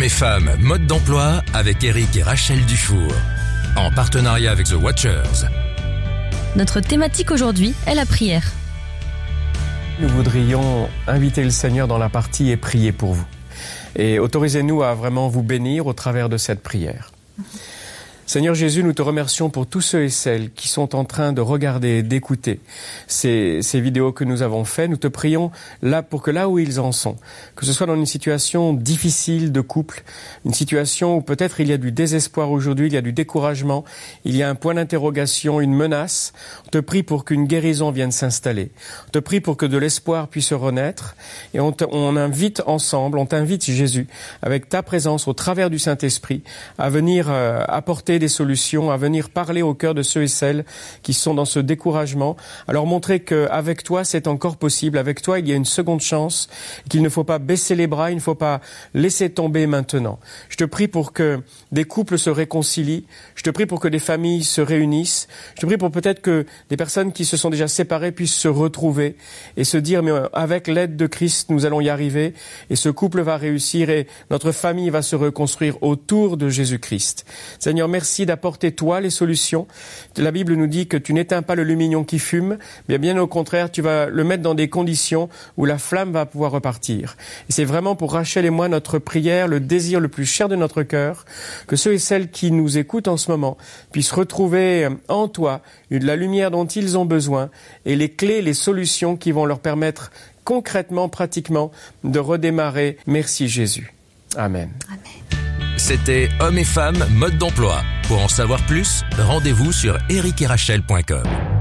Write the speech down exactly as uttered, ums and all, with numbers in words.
et femmes, mode d'emploi avec Eric et Rachel Dufour. En partenariat avec The Watchers. Notre thématique aujourd'hui est la prière. Nous voudrions inviter le Seigneur dans la partie et prier pour vous. Et autorisez-nous à vraiment vous bénir au travers de cette prière. Seigneur Jésus, nous te remercions pour tous ceux et celles qui sont en train de regarder, d'écouter ces, ces vidéos que nous avons faites. Nous te prions là pour que là où ils en sont, que ce soit dans une situation difficile de couple, une situation où peut-être il y a du désespoir aujourd'hui, il y a du découragement, il y a un point d'interrogation, une menace. On te prie pour qu'une guérison vienne s'installer. On te prie pour que de l'espoir puisse renaître. Et on, te, on invite ensemble, on t'invite Jésus, avec ta présence au travers du Saint-Esprit, à venir euh, apporter des solutions, à venir parler au cœur de ceux et celles qui sont dans ce découragement, à leur montrer qu'avec toi c'est encore possible, avec toi il y a une seconde chance, qu'il ne faut pas baisser les bras, il ne faut pas laisser tomber maintenant. Je te prie pour que des couples se réconcilient, je te prie pour que des familles se réunissent, je te prie pour peut-être que des personnes qui se sont déjà séparées puissent se retrouver et se dire mais avec l'aide de Christ nous allons y arriver et ce couple va réussir et notre famille va se reconstruire autour de Jésus-Christ. Seigneur, merci Merci d'apporter toi les solutions. La Bible nous dit que tu n'éteins pas le lumignon qui fume, mais bien au contraire, tu vas le mettre dans des conditions où la flamme va pouvoir repartir. Et c'est vraiment pour Rachel et moi notre prière, le désir le plus cher de notre cœur, que ceux et celles qui nous écoutent en ce moment puissent retrouver en toi la lumière dont ils ont besoin et les clés, les solutions qui vont leur permettre concrètement, pratiquement, de redémarrer. Merci Jésus. Amen. Amen. C'était Hommes et femmes, mode d'emploi. Pour en savoir plus, rendez-vous sur eric et rachel point com.